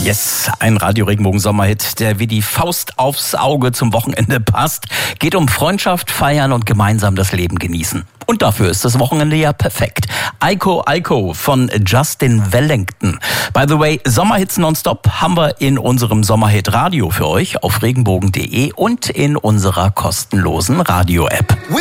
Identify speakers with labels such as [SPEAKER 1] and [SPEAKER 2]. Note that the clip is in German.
[SPEAKER 1] Yes, ein Radio-Regenbogen-Sommerhit, der wie die Faust aufs Auge zum Wochenende passt. Geht um Freundschaft, feiern und gemeinsam das Leben genießen. Und dafür ist das Wochenende ja perfekt. Aiko Aiko von Justin Wellington. By the way, Sommerhits nonstop haben wir in unserem Sommerhit Radio für euch auf regenbogen.de und in unserer kostenlosen Radio-App.